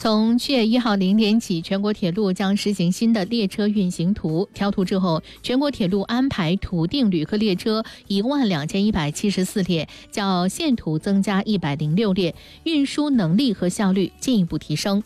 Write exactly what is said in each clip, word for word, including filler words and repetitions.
从七月一号零点起，全国铁路将实行新的列车运行图。调图之后，全国铁路安排土定旅客列车一万两千一百七十四列，较现图增加一百零六列，运输能力和效率进一步提升。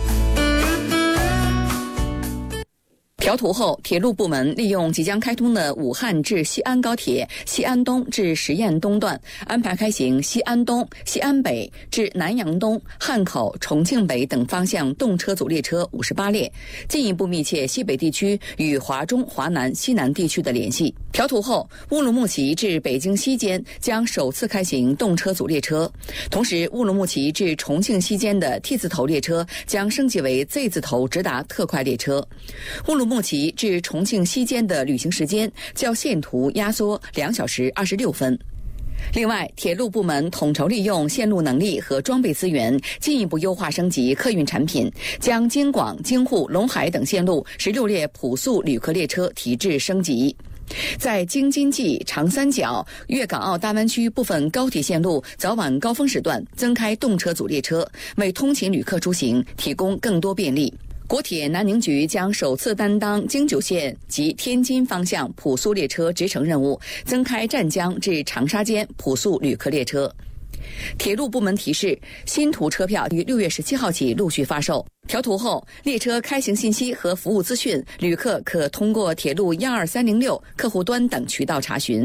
调图后，铁路部门利用即将开通的武汉至西安高铁西安东至十堰东段，安排开行西安东、西安北至南阳东、汉口、重庆北等方向动车组列车五十八列，进一步密切西北地区与华中、华南、西南地区的联系。调图后，乌鲁木齐至北京西间将首次开行动车组列车，同时乌鲁木齐至重庆西间的 T 字头列车将升级为 Z 字头直达特快列车。乌鲁木齐至重庆西间的旅行时间较现图压缩两小时二十六分。另外，铁路部门统筹利用线路能力和装备资源，进一步优化升级客运产品，将京广、京沪、陇海等线路十六列普速旅客列车提质升级。在京津冀、长三角、粤港澳大湾区部分高铁线路早晚高峰时段增开动车组列车，为通勤旅客出行提供更多便利。国铁南宁局将首次担当京九线及天津方向普速列车直乘任务，增开湛江至长沙间普速旅客列车。铁路部门提示，新图车票于六月十七号起陆续发售。调图后，列车开行信息和服务资讯，旅客可通过铁路幺二三零六客户端等渠道查询。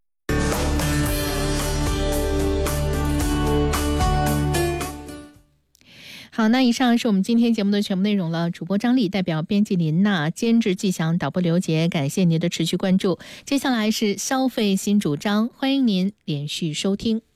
好，那以上是我们今天节目的全部内容了。主播张丽，代表编辑林娜，监制季翔，导播刘杰，感谢您的持续关注。接下来是消费新主张，欢迎您连续收听。